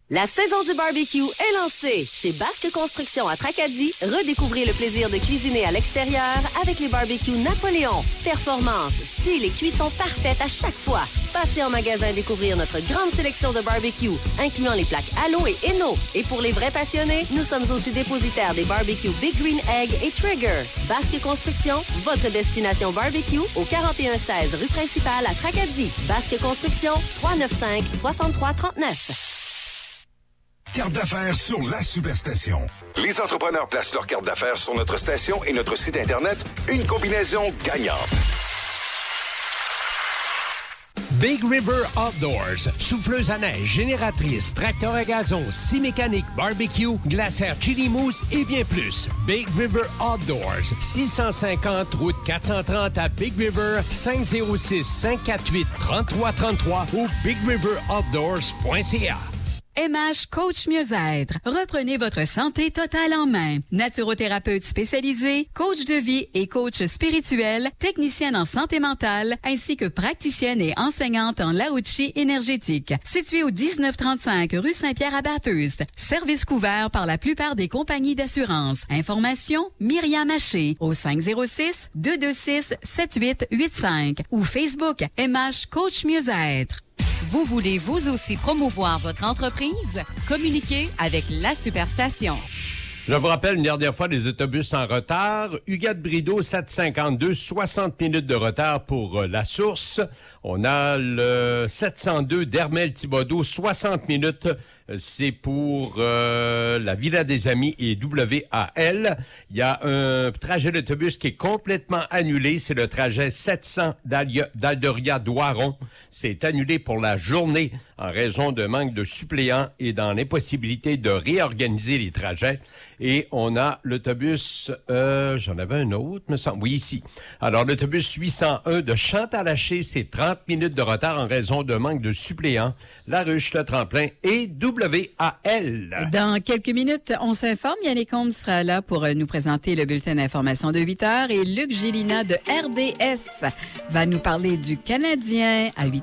La saison du barbecue est lancée. Chez Basque Construction à Tracadie, redécouvrez le plaisir de cuisiner à l'extérieur avec les barbecues Napoléon. Performance, style et cuisson parfaite à chaque fois. Passez en magasin découvrir notre grande sélection de barbecues, incluant les plaques Allo et Eno. Et pour les vrais passionnés, nous sommes aussi dépositaires des barbecues Big Green Egg et Trigger. Basque Construction, votre destination barbecue au 4116 rue principale à Tracadie. Basque Construction, 395-6339. Carte d'affaires sur la Superstation. Les entrepreneurs placent leur carte d'affaires sur notre station et notre site Internet. Une combinaison gagnante. Big River Outdoors, souffleuse à neige, génératrice, tracteur à gazon, scie mécanique, barbecue, glacière chili mousse et bien plus. Big River Outdoors, 650 route 430 à Big River, 506-548-3333 ou bigriveroutdoors.ca. MH Coach Mieux-être. Reprenez votre santé totale en main. Naturothérapeute spécialisé, coach de vie et coach spirituel, technicienne en santé mentale, ainsi que praticienne et enseignante en Lao-Tchi énergétique. Située au 1935 rue Saint-Pierre à Bathurst. Service couvert par la plupart des compagnies d'assurance. Information, Myriam Haché au 506-226-7885 ou Facebook MH Coach Mieux-être. Vous voulez vous aussi promouvoir votre entreprise? Communiquez avec la Superstation. Je vous rappelle une dernière fois les autobus en retard. Huguette Brideau, 752, 60 minutes de retard pour La Source. On a le 702 d'Hermel-Thibodeau, 60 minutes. C'est pour la Villa des Amis et WAL. Il y a un trajet d'autobus qui est complètement annulé. C'est le trajet 700 d'Alderia-Doiron. C'est annulé pour la journée en raison de manque de suppléants et dans l'impossibilité de réorganiser les trajets. Et on a l'autobus, j'en avais un autre, me semble. Oui, ici. Alors, l'autobus 801 de Chantal-Haché, c'est 30 minutes de retard en raison de manque de suppléants. La Ruche, le Tremplin et WAL. Dans quelques minutes, on s'informe. Yannick Combe sera là pour nous présenter le bulletin d'information de 8 heures et Luc Gélina de RDS va nous parler du Canadien à 8